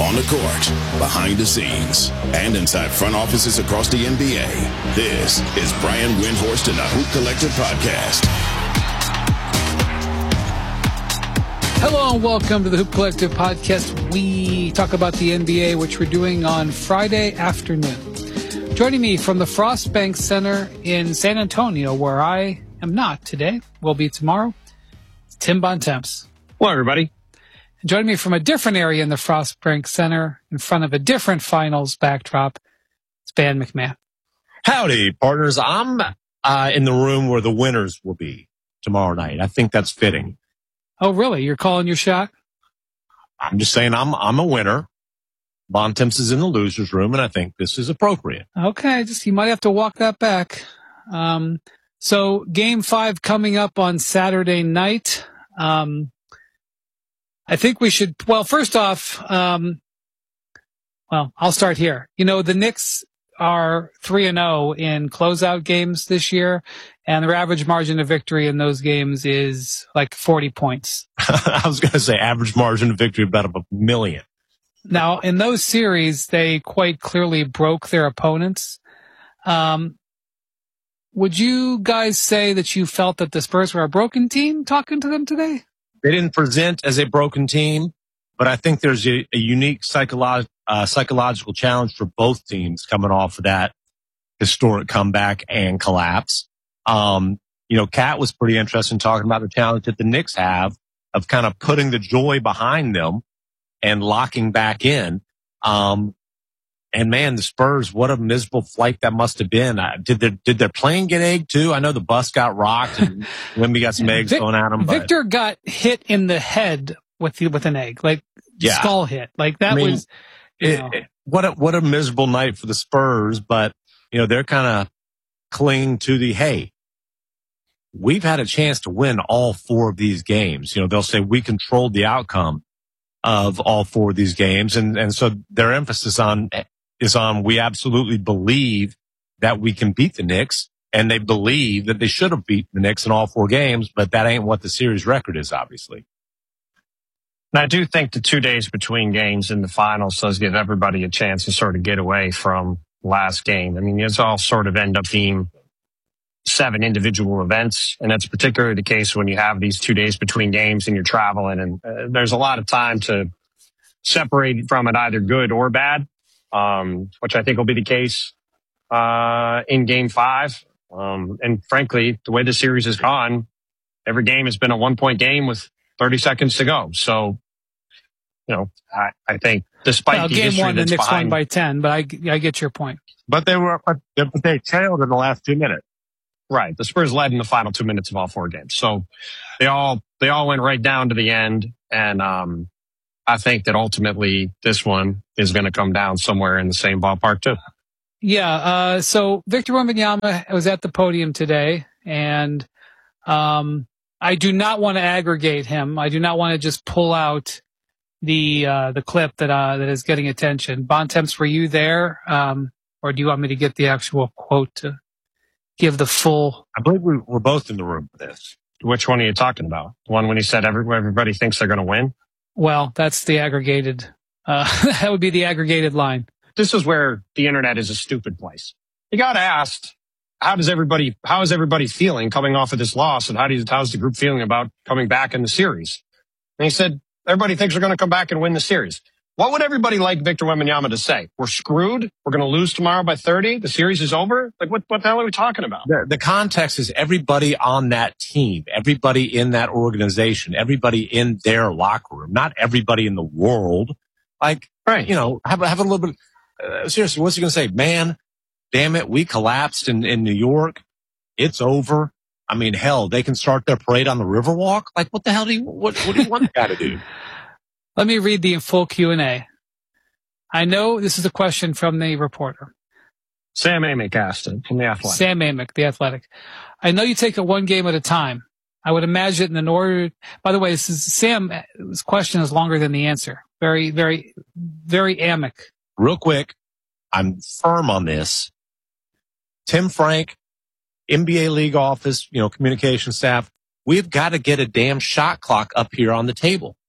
On the court, behind the scenes, and inside front offices across the NBA, this is Brian Windhorst and the Hoop Collective Podcast. Hello and welcome to the Hoop Collective Podcast. We talk about the NBA, which we're doing on Friday afternoon. Joining me from the Frostbank Center in San Antonio, where I am not today, will be tomorrow, Tim Bontemps. Hello, everybody. And joining me from a different area in the Frostbank Center, in front of a different finals backdrop, it's Van McMahon. Howdy, partners. I'm in the room where the winners will be tomorrow night. I think that's fitting. Oh, really? You're calling your shot? I'm just saying I'm a winner. Bontemps is in the loser's room, and I think this is appropriate. Okay, you might have to walk that back. So Game 5 coming up on Saturday night. I think we should, well, first off, I'll start here. You know, the Knicks are 3-0 in closeout games this year, and their average margin of victory in those games is like 40 points. I was going to say average margin of victory about a million. Now, in those series, they quite clearly broke their opponents. Would you guys say that you felt that the Spurs were a broken team talking to them today? They didn't present as a broken team, but I think there's a unique psychological challenge for both teams coming off of that historic comeback and collapse. Kat was pretty interested in talking about the challenge that the Knicks have of kind of putting the joy behind them and locking back in. And man, the Spurs, what a miserable flight that must have been. Did their plane get egged too? I know the bus got rocked and Wemby got some eggs thrown at him. Victor got hit in the head with an egg, skull hit. Was, what a miserable night for the Spurs. But, they're kind of clinging to hey, we've had a chance to win all four of these games. They'll say we controlled the outcome of all four of these games. And so their emphasis is on we absolutely believe that we can beat the Knicks, and they believe that they should have beat the Knicks in all four games, but that ain't what the series record is, obviously. And I do think the 2 days between games in the finals does give everybody a chance to sort of get away from last game. I mean, it's all sort of end up being 7 individual events, and that's particularly the case when you have these 2 days between games and you're traveling, and there's a lot of time to separate from it, either good or bad, which I think will be the case in Game 5. And frankly, the way the series has gone, every game has been a 1-point game with 30 seconds to go. So, I think despite the Game history 1, the that's Knicks won behind, by 10, but I get your point. But they trailed in the last 2 minutes. right, the Spurs led in the final 2 minutes of all 4 games. So they all went right down to the end. And I think that ultimately this one is going to come down somewhere in the same ballpark too. Yeah. So Victor Wembanyama was at the podium today, and I do not want to aggregate him. I do not want to just pull out the clip that is getting attention. Bontemps, were you there, or do you want me to get the actual quote to give the full? I believe we're both in the room for this. Which one are you talking about? The one when he said everybody thinks they're going to win? Well, that's the aggregated. That would be the aggregated line. This is where the internet is a stupid place. You got asked, how is everybody feeling coming off of this loss, and how's the group feeling about coming back in the series? And he said, everybody thinks we're going to come back and win the series. What would everybody like Victor Wembanyama to say? We're screwed. We're going to lose tomorrow by 30. The series is over. What the hell are we talking about? The context is everybody on that team, everybody in that organization, everybody in their locker room, not everybody in the world. Right. Have a little bit. Seriously, what's he going to say? Man, damn it, we collapsed in New York. It's over. I mean, hell, they can start their parade on the Riverwalk. What the hell do you want the guy to do? Let me read the full Q&A. I know this is a question from the reporter. Sam Amick asked it from The Athletic. Sam Amick, The Athletic. I know you take it one game at a time. I would imagine in order. By the way, Sam's question is longer than the answer. Very, very, very Amick. Real quick, I'm firm on this. Tim Frank, NBA league office, communication staff, we've got to get a damn shot clock up here on the table.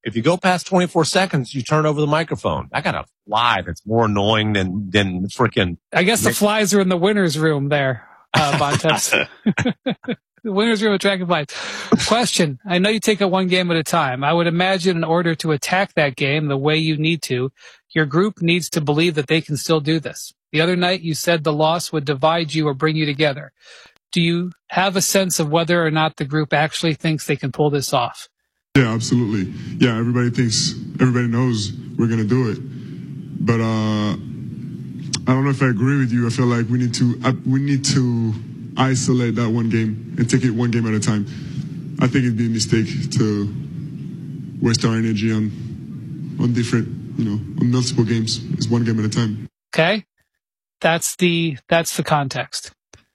if you go past 24 seconds, you turn over the microphone. I got a fly that's more annoying than freaking. I guess the flies are in the winner's room there, Bontemps. The winner's room of track and flies. Question. I know you take it one game at a time. I would imagine in order to attack that game the way you need to, your group needs to believe that they can still do this. The other night you said the loss would divide you or bring you together. Do you have a sense of whether or not the group actually thinks they can pull this off? Yeah, absolutely. Yeah, everybody knows we're going to do it. But I don't know if I agree with you. I feel like we need to isolate that one game and take it one game at a time. I think it'd be a mistake to waste our energy on different, on multiple games. It's one game at a time. Okay. That's the context.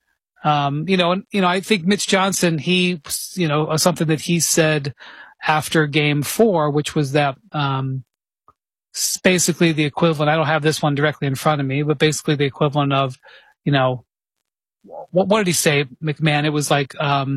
I think Mitch Johnson, something that he said after game 4, which was that, basically the equivalent, I don't have this one directly in front of me, but basically the equivalent of, what did he say, McMahon? It was like,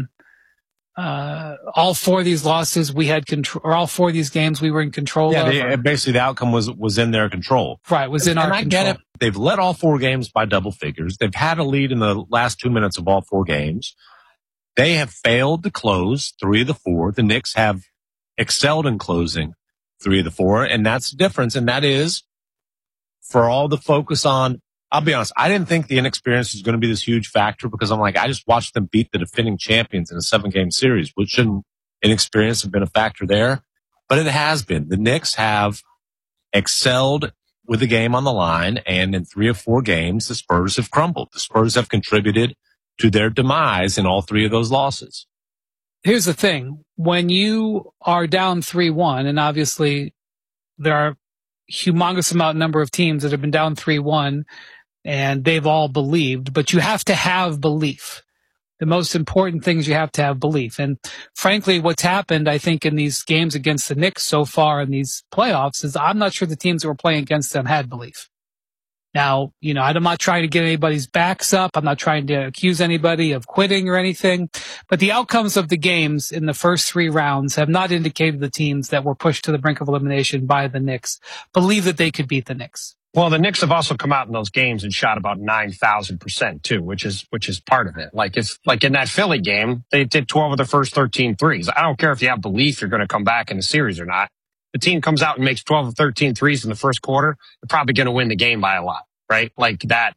all 4 of these losses we had control, or all 4 of these games we were in control of. Yeah, basically the outcome was in their control. Right, was in our control. I get it. They've led all 4 games by double figures. They've had a lead in the last 2 minutes of all 4 games. They have failed to close 3 of the 4. The Knicks have excelled in closing 3 of the 4, and that's the difference. And that is, for all the focus on, I'll be honest, I didn't think the inexperience was going to be this huge factor because I'm like, I just watched them beat the defending champions in a 7-game series, which shouldn't inexperience have been a factor there. But it has been. The Knicks have excelled with the game on the line, and in 3 of 4 games, the Spurs have crumbled. The Spurs have contributed to their demise in all 3 of those losses. Here's the thing. When you are down 3-1, and obviously there are humongous number of teams that have been down 3-1, and they've all believed, but you have to have belief. The most important thing is you have to have belief. And frankly, what's happened, I think, in these games against the Knicks so far in these playoffs is I'm not sure the teams that were playing against them had belief. Now, I'm not trying to get anybody's backs up. I'm not trying to accuse anybody of quitting or anything. But the outcomes of the games in the first 3 rounds have not indicated the teams that were pushed to the brink of elimination by the Knicks believe that they could beat the Knicks. Well, the Knicks have also come out in those games and shot about 9,000% too, which is part of it. Like it's like in that Philly game, they did 12 of their first 13 threes. I don't care if you have belief you're going to come back in the series or not. The team comes out and makes 12 of 13 threes in the first quarter. They're probably going to win the game by a lot, right? Like that,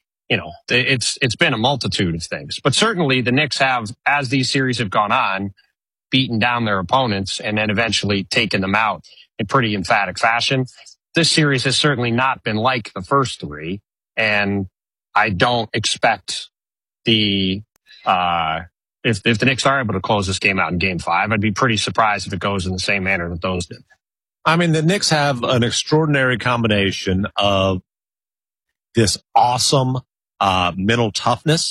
it's been a multitude of things, but certainly the Knicks have, as these series have gone on, beaten down their opponents and then eventually taken them out in pretty emphatic fashion. This series has certainly not been like the first 3, and I don't expect if the Knicks are able to close this game out in game 5, I'd be pretty surprised if it goes in the same manner that those did. I mean, the Knicks have an extraordinary combination of this awesome mental toughness